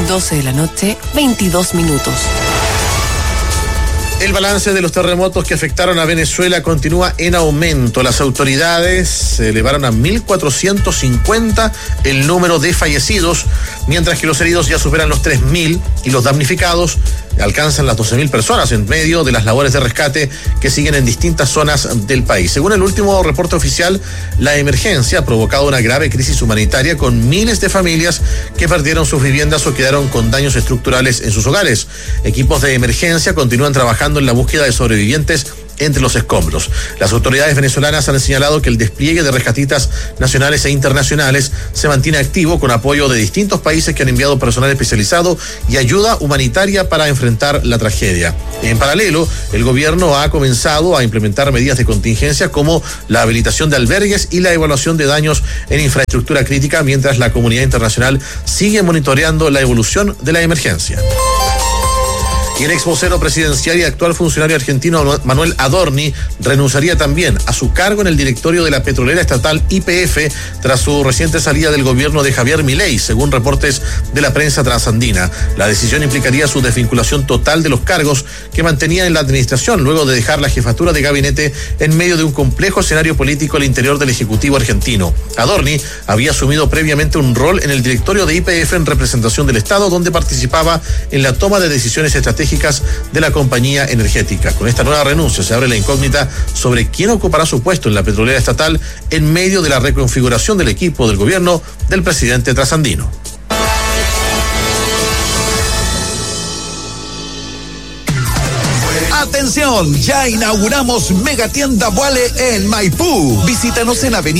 12 de la noche, 22 minutos. El balance de los terremotos que afectaron a Venezuela continúa en aumento. Las autoridades elevaron a 1.450 el número de fallecidos, mientras que los heridos ya superan los 3.000 y los damnificados alcanzan las 12.000 personas en medio de las labores de rescate que siguen en distintas zonas del país. Según el último reporte oficial, la emergencia ha provocado una grave crisis humanitaria con miles de familias que perdieron sus viviendas o quedaron con daños estructurales en sus hogares. Equipos de emergencia continúan trabajando en la búsqueda de sobrevivientes entre los escombros. Las autoridades venezolanas han señalado que el despliegue de rescatistas nacionales e internacionales se mantiene activo con apoyo de distintos países que han enviado personal especializado y ayuda humanitaria para enfrentar la tragedia. En paralelo, el gobierno ha comenzado a implementar medidas de contingencia como la habilitación de albergues y la evaluación de daños en infraestructura crítica, mientras la comunidad internacional sigue monitoreando la evolución de la emergencia. Y el ex vocero presidencial y actual funcionario argentino Manuel Adorni renunciaría también a su cargo en el directorio de la petrolera estatal YPF tras su reciente salida del gobierno de Javier Milei, según reportes de la prensa trasandina. La decisión implicaría su desvinculación total de los cargos que mantenía en la administración, luego de dejar la jefatura de gabinete en medio de un complejo escenario político al interior del Ejecutivo argentino. Adorni había asumido previamente un rol en el directorio de YPF en representación del Estado, donde participaba en la toma de decisiones estratégicas de la compañía energética. Con esta nueva renuncia se abre la incógnita sobre quién ocupará su puesto en la petrolera estatal en medio de la reconfiguración del equipo del gobierno del presidente trasandino. Atención, ya inauguramos Megatienda Vuale en Maipú. Visítanos en Avenida